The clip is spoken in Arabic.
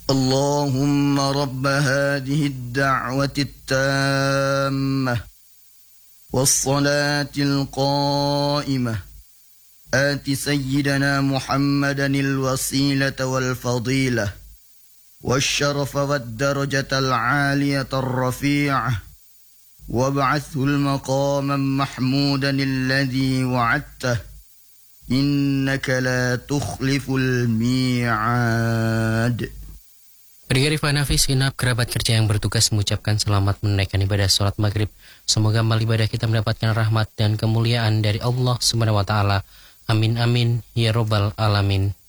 اللهم رب هذه الدعوة التامة والصلاة القائمة آت سيدنا محمدا الوسيلة والفضيلة والشرف والدرجة العالية الرفيعة وابعثه المقاما محمودا الذي وعدته إنك لا تخلف الميعاد. Pendengar Rifa Nafis, genap kerabat kerja yang bertugas mengucapkan selamat menunaikan ibadah sholat maghrib. Semoga amal ibadah kita mendapatkan rahmat dan kemuliaan dari Allah Subhanahu wa Ta'ala. Amin amin ya robbal alamin.